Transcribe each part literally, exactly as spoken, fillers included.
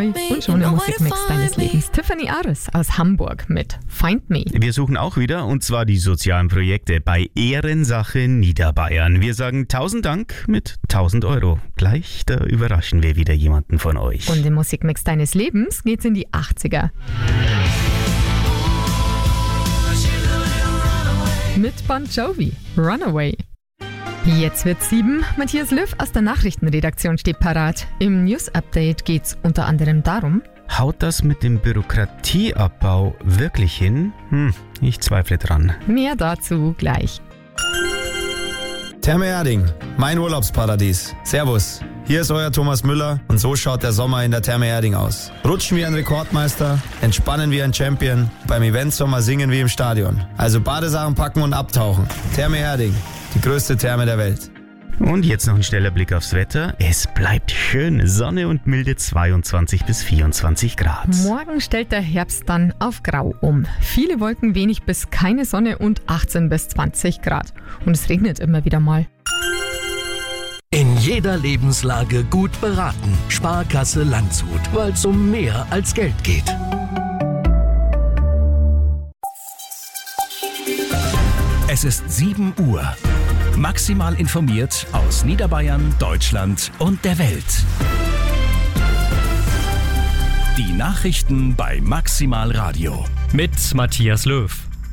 Und schon im Musikmix deines Lebens. Tiffany Aris aus Hamburg mit Find Me. Wir suchen auch wieder, und zwar die sozialen Projekte bei Ehrensache Niederbayern. Wir sagen tausend Dank mit tausend Euro. Gleich, da überraschen wir wieder jemanden von euch. Und im Musikmix deines Lebens geht's in die achtziger. Mit Bon Jovi, Runaway. Jetzt wird's sieben. Matthias Löw aus der Nachrichtenredaktion steht parat. Im News-Update geht's unter anderem darum: Haut das mit dem Bürokratieabbau wirklich hin? Hm, ich zweifle dran. Mehr dazu gleich. Therme Erding, mein Urlaubsparadies. Servus, hier ist euer Thomas Müller und so schaut der Sommer in der Therme Erding aus. Rutschen wie ein Rekordmeister, entspannen wie ein Champion, beim Eventsommer singen wie im Stadion. Also Badesachen packen und abtauchen. Therme Erding, die größte Therme der Welt. Und jetzt noch ein schneller Blick aufs Wetter. Es bleibt schön. Sonne und milde zweiundzwanzig bis vierundzwanzig Grad. Morgen stellt der Herbst dann auf Grau um. Viele Wolken, wenig bis keine Sonne und achtzehn bis zwanzig Grad. Und es regnet immer wieder mal. In jeder Lebenslage gut beraten. Sparkasse Landshut, weil es um mehr als Geld geht. Es ist sieben Uhr. Maximal informiert aus Niederbayern, Deutschland und der Welt. Die Nachrichten bei Maximal Radio. Mit Matthias Löw.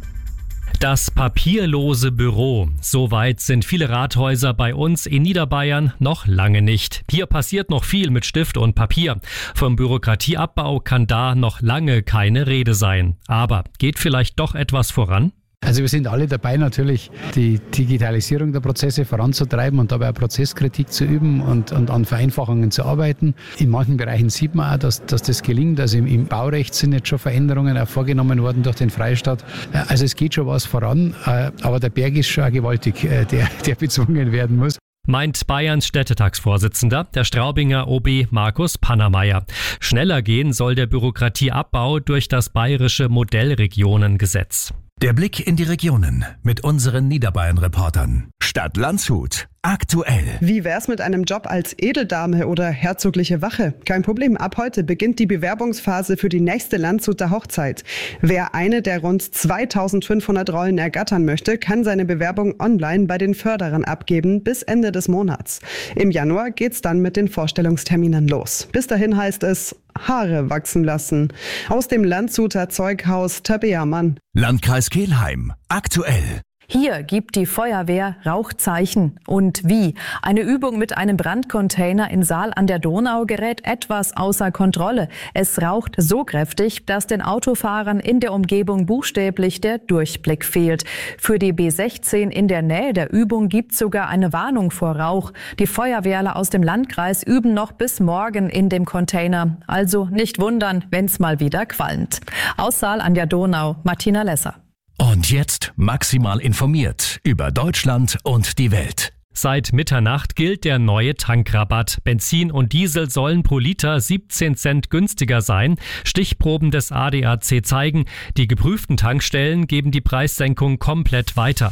Das papierlose Büro. Soweit sind viele Rathäuser bei uns in Niederbayern noch lange nicht. Hier passiert noch viel mit Stift und Papier. Vom Bürokratieabbau kann da noch lange keine Rede sein. Aber geht vielleicht doch etwas voran? Also wir sind alle dabei, natürlich die Digitalisierung der Prozesse voranzutreiben und dabei auch Prozesskritik zu üben und, und an Vereinfachungen zu arbeiten. In manchen Bereichen sieht man auch, dass, dass das gelingt. Also im, im Baurecht sind jetzt schon Veränderungen auch vorgenommen worden durch den Freistaat. Also es geht schon was voran, aber der Berg ist schon auch gewaltig, der, der bezwungen werden muss. Meint Bayerns Städtetagsvorsitzender, der Straubinger O B Markus Pannermeier. Schneller gehen soll der Bürokratieabbau durch das bayerische Modellregionengesetz. Der Blick in die Regionen mit unseren Niederbayern-Reportern. Stadt Landshut. Aktuell. Wie wär's mit einem Job als Edeldame oder herzogliche Wache? Kein Problem, ab heute beginnt die Bewerbungsphase für die nächste Landshuter Hochzeit. Wer eine der rund zweitausendfünfhundert Rollen ergattern möchte, kann seine Bewerbung online bei den Förderern abgeben bis Ende des Monats. Im Januar geht's dann mit den Vorstellungsterminen los. Bis dahin heißt es Haare wachsen lassen. Aus dem Landshuter Zeughaus Tabea Mann. Landkreis Kelheim. Aktuell. Hier gibt die Feuerwehr Rauchzeichen. Und wie? Eine Übung mit einem Brandcontainer in Saal an der Donau gerät etwas außer Kontrolle. Es raucht so kräftig, dass den Autofahrern in der Umgebung buchstäblich der Durchblick fehlt. Für die B sechzehn in der Nähe der Übung gibt sogar eine Warnung vor Rauch. Die Feuerwehrler aus dem Landkreis üben noch bis morgen in dem Container. Also nicht wundern, wenn's mal wieder qualmt. Aus Saal an der Donau, Martina Lesser. Und jetzt maximal informiert über Deutschland und die Welt. Seit Mitternacht gilt der neue Tankrabatt. Benzin und Diesel sollen pro Liter siebzehn Cent günstiger sein. Stichproben des A D A C zeigen, die geprüften Tankstellen geben die Preissenkung komplett weiter.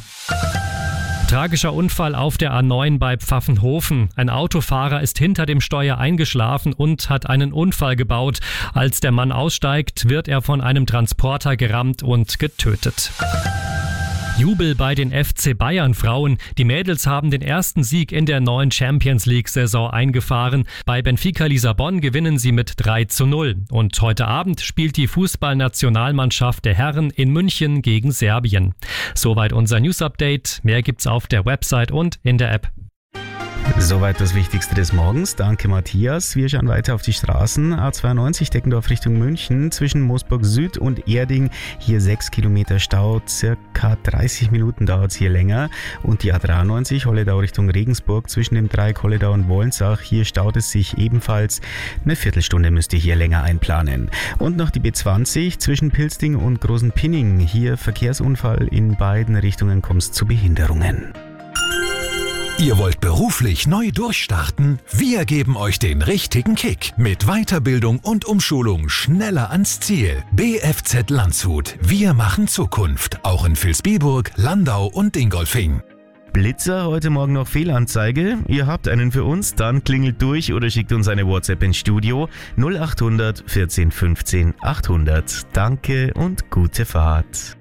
Tragischer Unfall auf der A neun bei Pfaffenhofen. Ein Autofahrer ist hinter dem Steuer eingeschlafen und hat einen Unfall gebaut. Als der Mann aussteigt, wird er von einem Transporter gerammt und getötet. Jubel bei den F C Bayern Frauen. Die Mädels haben den ersten Sieg in der neuen Champions League-Saison eingefahren. Bei Benfica Lissabon gewinnen sie mit drei zu null. Und heute Abend spielt die Fußballnationalmannschaft der Herren in München gegen Serbien. Soweit unser News-Update. Mehr gibt's auf der Website und in der App. Soweit das Wichtigste des Morgens. Danke, Matthias. Wir schauen weiter auf die Straßen. A zweiundneunzig Deckendorf Richtung München zwischen Moosburg Süd und Erding. Hier sechs Kilometer Stau. Circa dreißig Minuten dauert es hier länger. Und die A dreiundneunzig Holledau Richtung Regensburg zwischen dem Dreieck Holledau und Wollensach. Hier staut es sich ebenfalls. Eine Viertelstunde müsst ihr hier länger einplanen. Und noch die B zwanzig zwischen Pilsting und Großen Pinning. Hier Verkehrsunfall. In beiden Richtungen kommt es zu Behinderungen. Ihr wollt beruflich neu durchstarten? Wir geben euch den richtigen Kick. Mit Weiterbildung und Umschulung schneller ans Ziel. B F Z Landshut. Wir machen Zukunft. Auch in Vilsbiburg, Landau und Dingolfing. Blitzer, heute Morgen noch Fehlanzeige. Ihr habt einen für uns, dann klingelt durch oder schickt uns eine WhatsApp ins Studio null acht hundert vierzehn fünfzehn achthundert. Danke und gute Fahrt.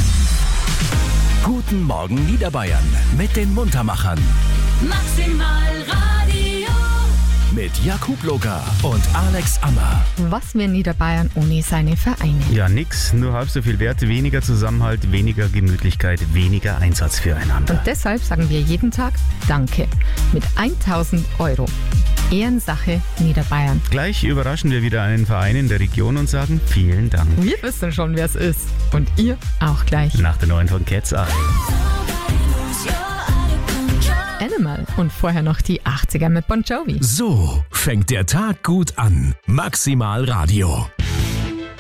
Guten Morgen Niederbayern mit den Muntermachern. Maximal Radio. Mit Jakub Loga und Alex Ammer. Was wäre Niederbayern ohne seine Vereine? Ja, nix, nur halb so viel Wert, weniger Zusammenhalt, weniger Gemütlichkeit, weniger Einsatz füreinander. Und deshalb sagen wir jeden Tag Danke mit tausend Euro. Ehrensache Niederbayern. Gleich überraschen wir wieder einen Verein in der Region und sagen vielen Dank. Wir wissen schon, wer es ist. Und ihr auch gleich. Nach der neuen von Cat's Eye. Animal und vorher noch die achtziger mit Bon Jovi. So fängt der Tag gut an. Maximal Radio.